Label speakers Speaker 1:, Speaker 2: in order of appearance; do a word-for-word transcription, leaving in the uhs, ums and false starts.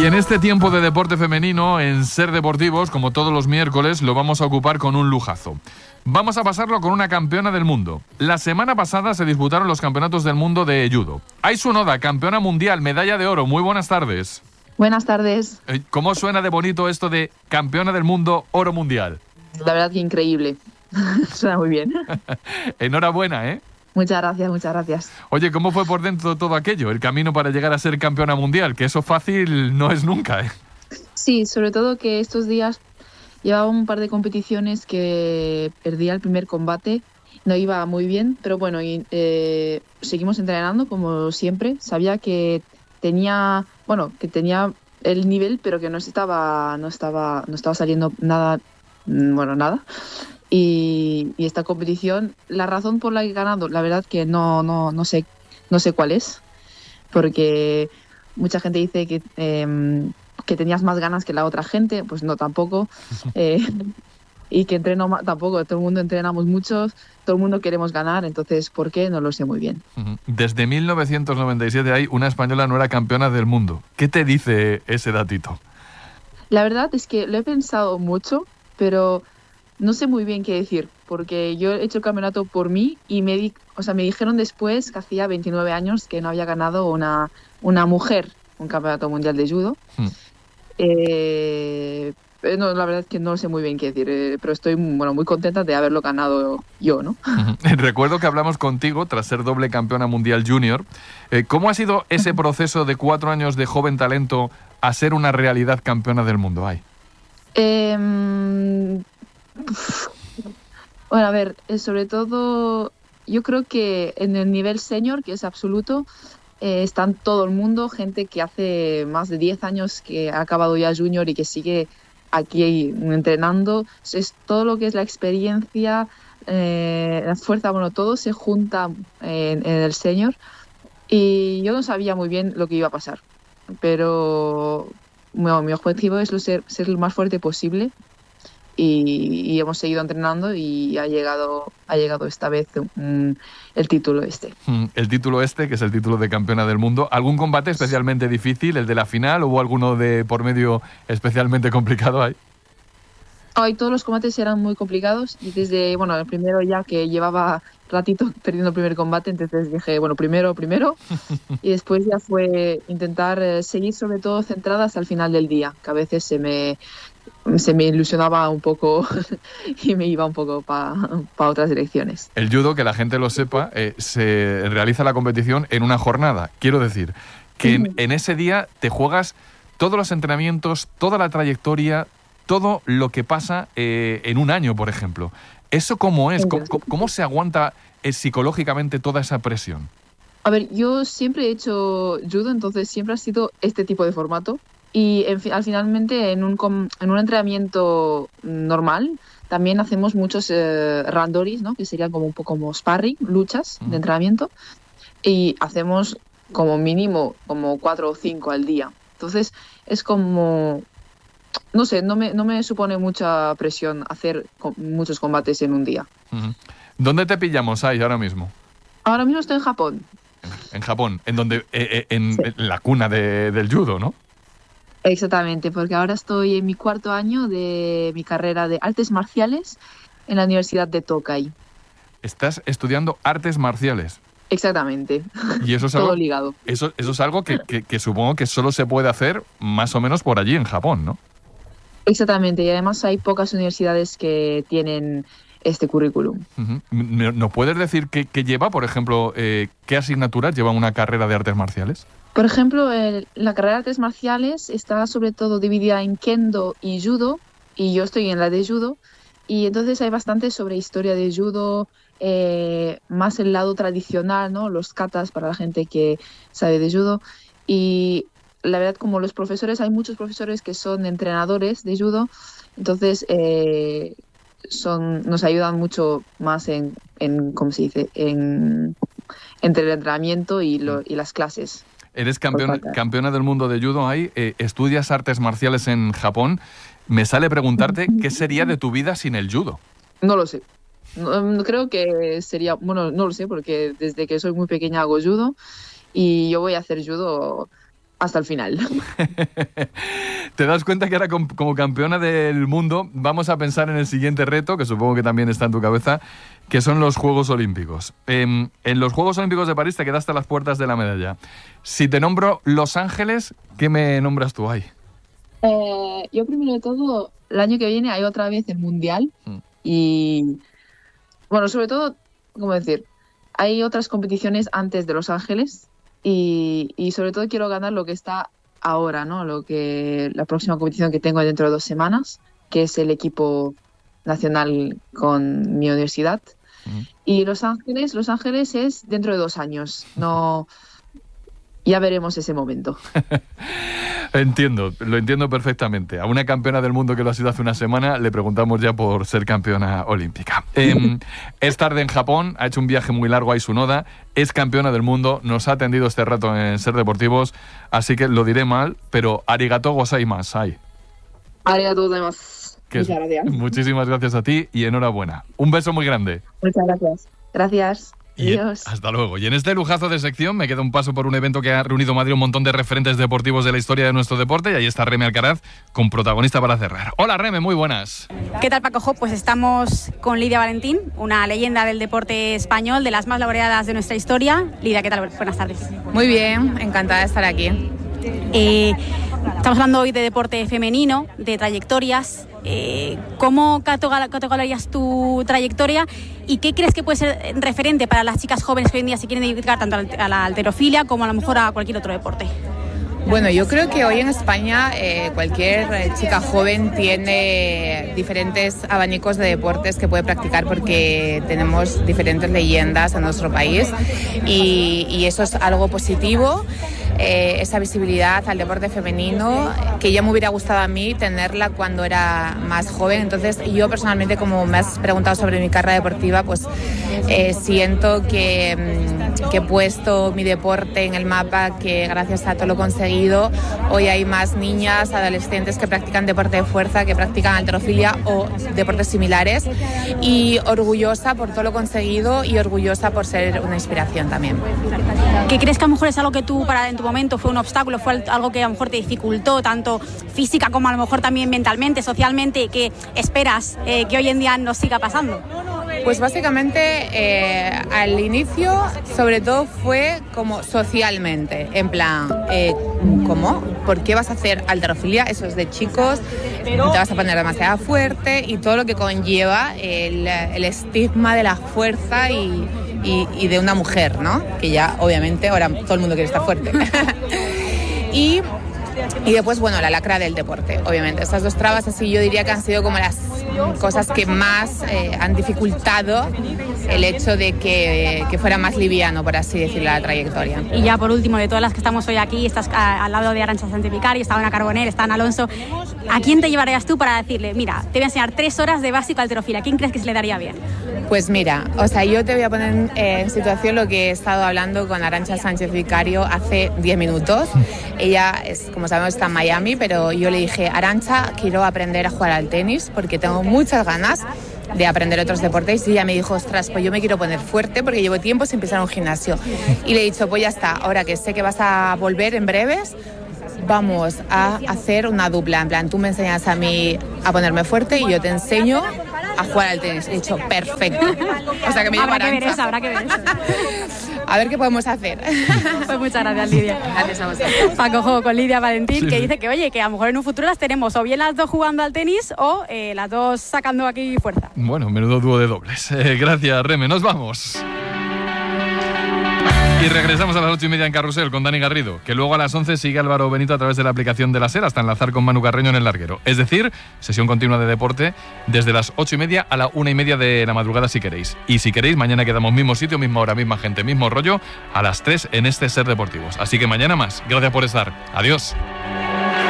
Speaker 1: Y en este tiempo de deporte femenino, en Ser Deportivos, como todos los miércoles, lo vamos a ocupar con un lujazo. Vamos a pasarlo con una campeona del mundo. La semana pasada se disputaron los campeonatos del mundo de judo. Aisu Noda, campeona mundial, medalla de oro. Muy buenas tardes.
Speaker 2: Buenas tardes.
Speaker 1: ¿Cómo suena de bonito esto de campeona del mundo, oro mundial?
Speaker 2: La verdad que increíble. Suena muy bien.
Speaker 1: Enhorabuena, ¿eh?
Speaker 2: Muchas gracias, muchas gracias.
Speaker 1: Oye, ¿cómo fue por dentro todo aquello? El camino para llegar a ser campeona mundial, que eso fácil no es nunca, ¿eh?
Speaker 2: Sí, sobre todo que estos días llevaba un par de competiciones que perdía el primer combate. No iba muy bien, pero bueno, y, eh, seguimos entrenando como siempre. Sabía que tenía, bueno, que tenía el nivel, pero que no estaba, no estaba, no estaba saliendo nada, bueno, nada. Y, y esta competición, la razón por la que he ganado, la verdad que no, no, no sé, no sé cuál es, porque mucha gente dice que, eh, que tenías más ganas que la otra gente, pues no, tampoco, eh, y que entreno más, tampoco, todo el mundo entrenamos mucho, todo el mundo queremos ganar, entonces, ¿por qué? No lo sé muy bien.
Speaker 1: Desde mil novecientos noventa y siete hay una española no era campeona del mundo. ¿Qué te dice ese datito?
Speaker 2: La verdad es que lo he pensado mucho, pero no sé muy bien qué decir, porque yo he hecho el campeonato por mí y me, di, o sea, me dijeron después que hacía veintinueve años que no había ganado una, una mujer un campeonato mundial de judo. Hmm. Eh, no, la verdad es que no sé muy bien qué decir, eh, pero estoy bueno, muy contenta de haberlo ganado yo, ¿no?
Speaker 1: Recuerdo que hablamos contigo tras ser doble campeona mundial junior. Eh, ¿Cómo ha sido ese proceso de cuatro años de joven talento a ser una realidad campeona del mundo? Ay.
Speaker 2: Eh, Bueno, a ver, sobre todo yo creo que en el nivel senior, que es absoluto, eh, está todo el mundo, gente que hace más de diez años que ha acabado ya junior y que sigue aquí entrenando. Es todo lo que es la experiencia, eh, la fuerza, bueno, todo se junta en, en el senior y yo no sabía muy bien lo que iba a pasar, pero bueno, mi objetivo es ser, ser lo más fuerte posible. Y, y hemos seguido entrenando y ha llegado, ha llegado esta vez um, el título este.
Speaker 1: El título este, que es el título de campeona del mundo. ¿Algún combate especialmente difícil, el de la final, o hubo alguno de por medio especialmente complicado ahí?
Speaker 2: Hoy todos los combates eran muy complicados y desde, bueno, el primero ya que llevaba ratito perdiendo el primer combate, entonces dije, bueno, primero, primero, y después ya fue intentar eh, seguir sobre todo centrada hasta el final del día, que a veces se me... se me ilusionaba un poco y me iba un poco para pa otras direcciones.
Speaker 1: El judo, que la gente lo sepa, eh, se realiza la competición en una jornada. Quiero decir que en, en ese día te juegas todos los entrenamientos, toda la trayectoria, todo lo que pasa eh, en un año, por ejemplo. ¿Eso cómo es? ¿Cómo, cómo se aguanta eh, psicológicamente toda esa presión?
Speaker 2: A ver, yo siempre he hecho judo, entonces siempre ha sido este tipo de formato. Y en, al finalmente en un, en un entrenamiento normal también hacemos muchos eh, randoris, ¿no? Que serían como un poco como sparring, luchas de entrenamiento, y hacemos como mínimo como cuatro o cinco al día. Entonces es como, no sé, no me, no me supone mucha presión hacer muchos combates en un día.
Speaker 1: ¿Dónde te pillamos ahí ahora mismo?
Speaker 2: Ahora mismo estoy en Japón.
Speaker 1: En Japón, en donde eh, en, sí. en la cuna de, del judo, ¿no?
Speaker 2: Exactamente, porque ahora estoy en mi cuarto año de mi carrera de artes marciales en la Universidad de Tokai.
Speaker 1: Estás estudiando artes marciales.
Speaker 2: Exactamente.
Speaker 1: Y eso es
Speaker 2: todo
Speaker 1: algo,
Speaker 2: ligado.
Speaker 1: Eso, eso es algo que, que, que supongo que solo se puede hacer más o menos por allí, en Japón, ¿no?
Speaker 2: Exactamente, y además hay pocas universidades que tienen este currículum.
Speaker 1: Uh-huh. ¿Nos puedes decir qué, qué lleva, por ejemplo, eh, qué asignaturas lleva una carrera de artes marciales?
Speaker 2: Por ejemplo, el, la carrera de artes marciales está sobre todo dividida en kendo y judo, y yo estoy en la de judo, y entonces hay bastante sobre historia de judo, eh, más el lado tradicional, ¿no? Los katas para la gente que sabe de judo, y la verdad, como los profesores, hay muchos profesores que son entrenadores de judo, entonces eh, son, nos ayudan mucho más en, en ¿cómo se dice?, en, entre el entrenamiento y, lo, y las clases.
Speaker 1: Eres campeón, campeona del mundo de judo ahí, eh, estudias artes marciales en Japón. Me sale preguntarte qué sería de tu vida sin el judo.
Speaker 2: No lo sé. No, creo que sería, bueno, no lo sé, porque desde que soy muy pequeña hago judo y yo voy a hacer judo hasta el final.
Speaker 1: Te das cuenta que ahora como campeona del mundo vamos a pensar en el siguiente reto, que supongo que también está en tu cabeza, que son los Juegos Olímpicos. En, en los Juegos Olímpicos de París te quedaste a las puertas de la medalla. Si te nombro Los Ángeles, ¿qué me nombras tú ahí?
Speaker 2: Eh, yo primero de todo, el año que viene hay otra vez el Mundial mm. y, bueno, sobre todo, ¿cómo decir? Hay otras competiciones antes de Los Ángeles y, y sobre todo quiero ganar lo que está ahora, ¿no? Lo que la próxima competición que tengo dentro de dos semanas, que es el equipo nacional con mi universidad. Mm. Y Los Ángeles, Los Ángeles es dentro de dos años, no... Ya veremos ese momento. Entiendo, lo entiendo perfectamente. A una campeona del mundo que lo ha sido hace una semana le preguntamos ya por ser campeona olímpica. Eh, es tarde en Japón, ha hecho un viaje muy largo a Isunoda, es campeona del mundo, nos ha atendido este rato en Ser Deportivos, así que lo diré mal, pero arigato gozaimasu. Arigato gozaimasu. Muchas gracias. Muchísimas gracias a ti y enhorabuena. Un beso muy grande. Muchas gracias. Gracias. Y Adiós. Hasta luego. Y en este lujazo de sección me queda un paso por un evento que ha reunido en Madrid un montón de referentes deportivos de la historia de nuestro deporte y ahí está Reme Alcaraz con protagonista para cerrar. Hola Reme, muy buenas.
Speaker 3: ¿Qué tal Paco Jo? Pues estamos con Lidia Valentín, una leyenda del deporte español, de las más laureadas de nuestra historia. Lidia, ¿qué tal? Buenas tardes.
Speaker 4: Muy bien, encantada de estar aquí.
Speaker 3: Eh, estamos hablando hoy de deporte femenino, de trayectorias. Eh, ¿Cómo catalogarías tu trayectoria y qué crees que puede ser referente para las chicas jóvenes que hoy en día se quieren dedicar tanto a la halterofilia como a lo mejor a cualquier otro deporte?
Speaker 4: Bueno, yo creo que hoy en España eh, cualquier chica joven tiene diferentes abanicos de deportes que puede practicar porque tenemos diferentes leyendas en nuestro país y, y eso es algo positivo. Eh, esa visibilidad al deporte femenino que ya me hubiera gustado a mí tenerla cuando era más joven. Entonces yo personalmente, como me has preguntado sobre mi carrera deportiva, pues eh, siento que, que he puesto mi deporte en el mapa, que gracias a todo lo conseguido hoy hay más niñas, adolescentes que practican deporte de fuerza, que practican halterofilia o deportes similares, y orgullosa por todo lo conseguido y orgullosa por ser una inspiración también.
Speaker 3: ¿Qué crees que a lo mejor es algo que tú para en tu momento fue un obstáculo, fue algo que a lo mejor te dificultó tanto física como a lo mejor también mentalmente, socialmente, que esperas eh, que hoy en día nos siga pasando?
Speaker 4: Pues básicamente eh, al inicio sobre todo fue como socialmente, en plan, eh, ¿cómo? ¿Por qué vas a hacer halterofilia? Eso es de chicos, te vas a poner demasiado fuerte y todo lo que conlleva el, el estigma de la fuerza y Y, y de una mujer, ¿no? Que ya, obviamente, ahora todo el mundo quiere estar fuerte. y, y después, bueno, la lacra del deporte, obviamente. Estas dos trabas, así yo diría que han sido como las cosas que más eh, han dificultado el hecho de que, que fuera más liviano, por así decirlo, la trayectoria.
Speaker 3: Y ya por último, de todas las que estamos hoy aquí, estás a, al lado de Arantxa Sánchez Vicario, está Ana Carbonell, está Ana Alonso. ¿A quién te llevarías tú para decirle, mira, te voy a enseñar tres horas de básico halterofilia? ¿A quién crees que se le daría bien?
Speaker 4: Pues mira, o sea, yo te voy a poner eh, en situación lo que he estado hablando con Arantxa Sánchez Vicario hace diez minutos. Ella, es, como sabemos, está en Miami, pero yo le dije, Arantxa, quiero aprender a jugar al tenis porque tengo muchas ganas de aprender otros deportes, y ella me dijo, ostras, pues yo me quiero poner fuerte porque llevo tiempo sin empezar un gimnasio. Y le he dicho, pues ya está, ahora que sé que vas a volver en breves, vamos a hacer una dupla, en plan, tú me enseñas a mí a ponerme fuerte y yo te enseño a jugar al tenis. He dicho, perfecto. O sea que me llevo
Speaker 3: Habrá que ver eso, habrá que ver eso.
Speaker 4: A ver qué podemos hacer.
Speaker 3: Pues muchas gracias, Lidia.
Speaker 4: Gracias a vosotros.
Speaker 3: Paco Jo con Lidia Valentín, sí, que
Speaker 1: sí.
Speaker 3: dice que, oye, que a lo mejor en un futuro las tenemos o bien las dos jugando al tenis o eh, las dos sacando aquí fuerza.
Speaker 1: Bueno, menudo dúo de dobles. Eh, gracias, Reme. Nos vamos. Y regresamos a las ocho y media en Carrusel con Dani Garrido, que luego a las once sigue Álvaro Benito a través de la aplicación de la SER hasta enlazar con Manu Carreño en el larguero. Es decir, sesión continua de deporte desde las ocho y media a la una y media de la madrugada si queréis. Y si queréis, mañana quedamos mismo sitio, misma hora, misma gente, mismo rollo, a las tres en este Ser Deportivos. Así que mañana más. Gracias por estar. Adiós.